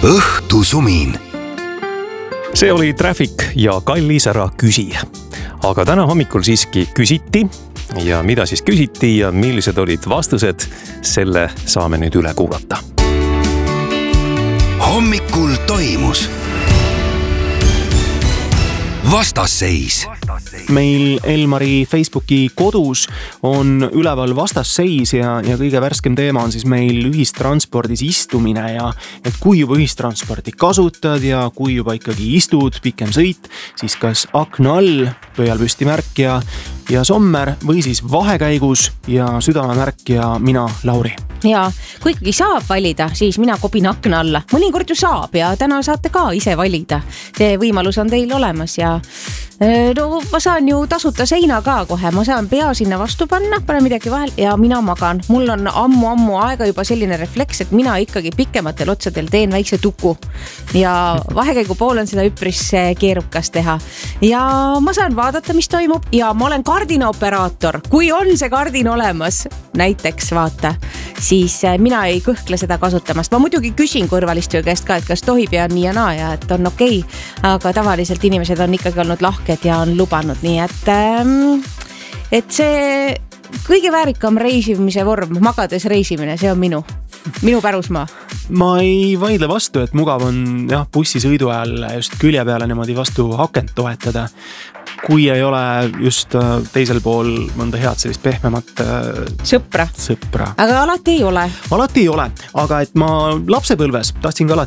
õhtusumin. See oli Traffic ja Kallis ära küsi. Aga täna hommikul siiski küsiti ja mida siis küsiti ja millised olid vastused, selle saame nüüd üle kuulata. Hommikul toimus vastasseis. Meil Elmari Facebooki kodus on üleval vastasseis ja kõige värskem teema on siis meil ühistranspordis istumine ja et kui juba ühistransporti kasutad ja kui juba ikkagi istud, pikem sõit, siis kas akna all, pöial püsti märk ja sommer või siis vahekäigus ja südamemärk ja mina, Lauri. Ja kui ikkagi saab valida, siis mina kobin akna alla. Mõnikord ju saab ja täna saate ka ise valida. See võimalus on teil olemas ja ma saan ju tasuta seina ka kohe. Ma saan pea sinna vastu panna, pane midagi vahel ja mina magan. Mul on ammu aega juba selline refleks, et mina ikkagi pikematel otsadel teen väikse tuku ja vahekäigu pool on seda üpris keerukas teha. Ja ma saan vaadata, mis toimub ja ma olen kardinaoperaator. Kui on see kardin olemas, näiteks vaata, siis mina ei kõhkle seda kasutamast. Ma muidugi küsin kõrvalistuja käest ka, et kas tohib ja nii ja naa ja et on okei. Aga tavaliselt inimesed on ikkagi olnud lahked ja on lubanud, nii et see kõige väärikam reisimise vorm, magades reisimine, see on minu pärusmaa. Ma ei vaidle vastu, et mugav on bussisõidu ajal just külje peale niimoodi vastu akent toetada. Kui ei ole just teisel pool mõnda head sellist pehmemat sõpra. Aga alati ei ole. Alati ei ole, aga et ma lapsepõlves tahtsin ka alati